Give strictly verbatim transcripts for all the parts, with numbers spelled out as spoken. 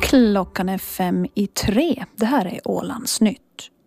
Klockan är fem i tre. Det här är Ålandsnytt.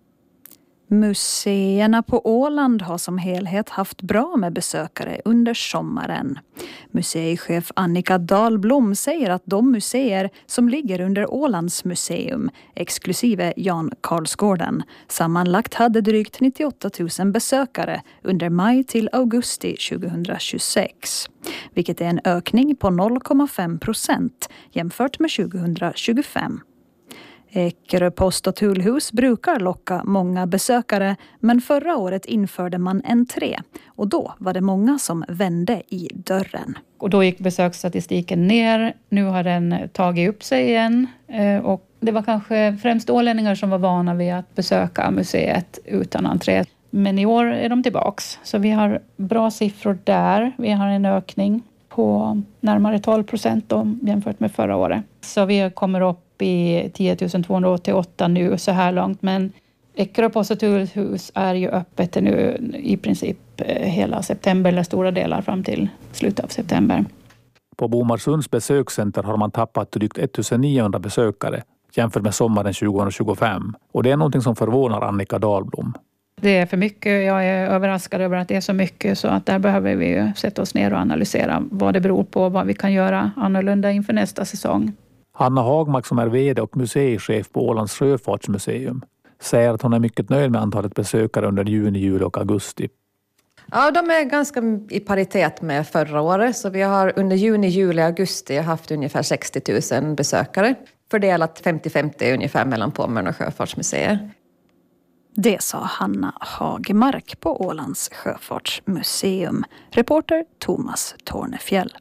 Museerna på Åland har som helhet haft bra med besökare under sommaren. Museichef Annika Dahlblom säger att de museer som ligger under Ålands museum, exklusive Jan Karlsgården, sammanlagt hade drygt nittioåtta tusen besökare under maj till augusti tjugohundratjugosex. Vilket är en ökning på noll komma fem procent jämfört med tjugohundratjugofem. Ekerö post- och tullhus brukar locka många besökare, men förra året införde man entré och då var det många som vände i dörren. Och då gick besöksstatistiken ner, nu har den tagit upp sig igen och det var kanske främst ålänningar som var vana vid att besöka museet utan entré. Men i år är de tillbaks, så vi har bra siffror där. Vi har en ökning på närmare tolv procent jämfört med förra året. Så vi kommer upp i tio tusen tvåhundraåttioåtta nu så här långt, men Ekerö post- och tullhus är ju öppet nu i princip hela september eller stora delar fram till slutet av september. På Bomarsunds besökscenter har man tappat drygt ettusen-niohundra besökare jämfört med sommaren tjugohundratjugofem, och det är någonting som förvånar Annika Dahlblom. Det är för mycket, jag är överraskad över att det är så mycket, så att där behöver vi ju sätta oss ner och analysera vad det beror på, vad vi kan göra annorlunda inför nästa säsong. Hanna Hagmark, som är vd och museichef på Ålands sjöfartsmuseum, säger att hon är mycket nöjd med antalet besökare under juni, juli och augusti. Ja, de är ganska i paritet med förra året, så vi har under juni, juli och augusti haft ungefär sextio tusen besökare, fördelat femtio femtio ungefär mellan Pommern och Sjöfartsmuseet. Det sa Hanna Hagmark på Ålands sjöfartsmuseum. Reporter Thomas Tornefjäll.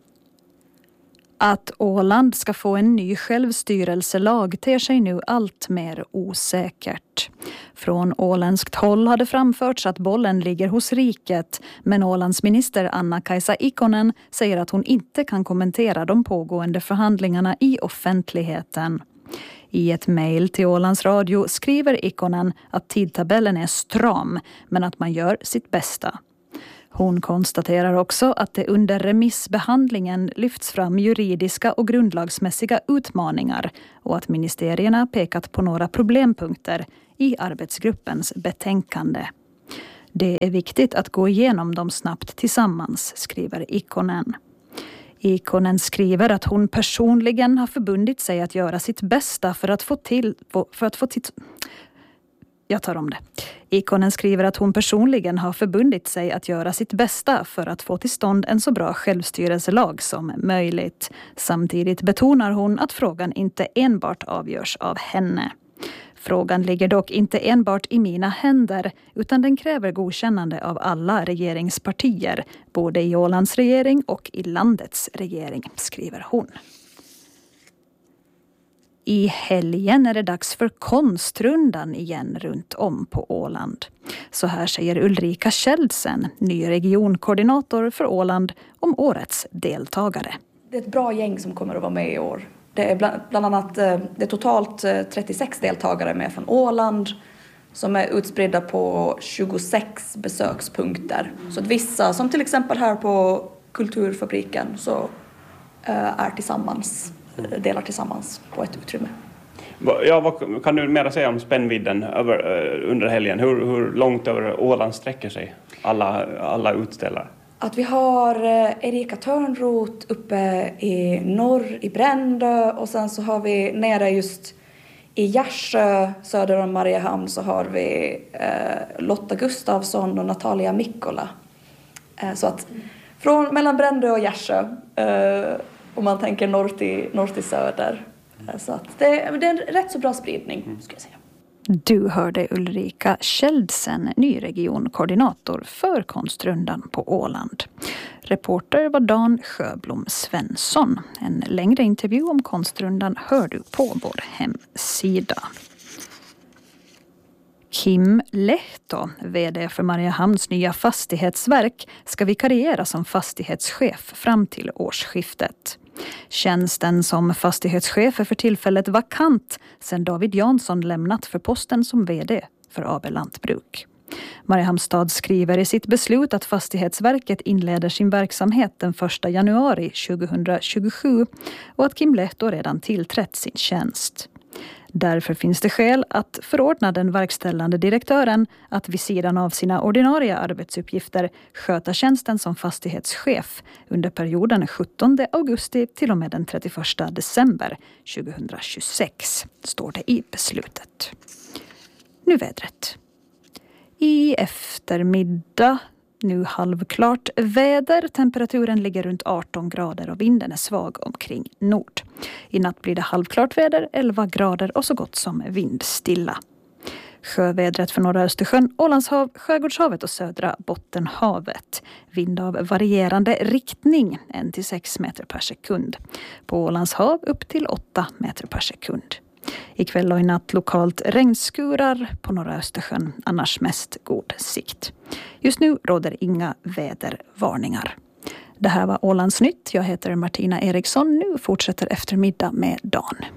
Att Åland ska få en ny självstyrelselag ter sig nu allt mer osäkert. Från åländskt håll hade framförts att bollen ligger hos riket, men Ålands minister Anna-Kaisa Ikonen säger att hon inte kan kommentera de pågående förhandlingarna i offentligheten. I ett mejl till Ålands Radio skriver Ikonen att tidtabellen är stram, men att man gör sitt bästa. Hon konstaterar också att det under remissbehandlingen lyfts fram juridiska och grundlagsmässiga utmaningar och att ministerierna pekat på några problempunkter i arbetsgruppens betänkande. Det är viktigt att gå igenom dem snabbt tillsammans, skriver Ikonen. Ikonen skriver att hon personligen har förbundit sig att göra sitt bästa för att få till... För att få till Jag tar om det. Ikonen skriver att hon personligen har förbundit sig att göra sitt bästa för att få till stånd en så bra självstyrelselag som möjligt. Samtidigt betonar hon att frågan inte enbart avgörs av henne. Frågan ligger dock inte enbart i mina händer, utan den kräver godkännande av alla regeringspartier, både i Ålands regering och i landets regering, skriver hon. I helgen är det dags för konstrundan igen runt om på Åland. Så här säger Ulrika Kjeldsen, ny regionkoordinator för Åland, om årets deltagare. Det är ett bra gäng som kommer att vara med i år. Det är bland, bland annat det är totalt trettiosex deltagare med från Åland som är utspridda på tjugosex besökspunkter. Så att vissa, som till exempel här på Kulturfabriken, så är tillsammans, delar tillsammans på ett utrymme. Ja, vad kan du mer säga om spännvidden över, under helgen? Hur, hur långt över Åland sträcker sig alla, alla utställare? Att vi har Erika Törnroth uppe i norr i Brändö, och sen så har vi nere just i Gärsjö söder om Mariehamn så har vi eh, Lotta Gustafsson och Natalia Mikkola. Eh, så att från mellan Brändö och Gärsjö, eh, om man tänker norr till, norr till söder. Eh, så att det, det är en rätt så bra spridning, ska jag säga. Du hörde Ulrika Kjeldsen, ny regionkoordinator för konstrundan på Åland. Reporter var Dan Sjöblom Svensson. En längre intervju om konstrundan hör du på vår hemsida. Kim Lehto, vd för Mariehamns nya fastighetsverk, ska vikariera som fastighetschef fram till årsskiftet. Tjänsten som fastighetschef är för tillfället vakant sedan David Jansson lämnat för posten som vd för A B Lantbruk. Mariehamns stad skriver i sitt beslut att Fastighetsverket inleder sin verksamhet den första januari tjugohundratjugosju och att Kim Lehto redan tillträtt sin tjänst. Därför finns det skäl att förordna den verkställande direktören att vid sidan av sina ordinarie arbetsuppgifter sköta tjänsten som fastighetschef under perioden sjuttonde augusti till och med den trettioförsta december tjugohundratjugosex, står det i beslutet. Nu vädret. I eftermiddag nu halvklart väder. Temperaturen ligger runt arton grader och vinden är svag omkring nord. I natt blir det halvklart väder, elva grader och så gott som vindstilla. Sjövädret för norra Östersjön, Ålandshav, Skärgårdshavet och södra Bottenhavet. Vind av varierande riktning, en till sex meter per sekund. På Ålandshav upp till åtta meter per sekund. Ikväll och i natt lokalt regnskurar på norra Östersjön, annars mest god sikt. Just nu råder inga vädervarningar. Det här var Ålandsnytt. Jag heter Martina Eriksson. Nu fortsätter eftermiddag med dagen.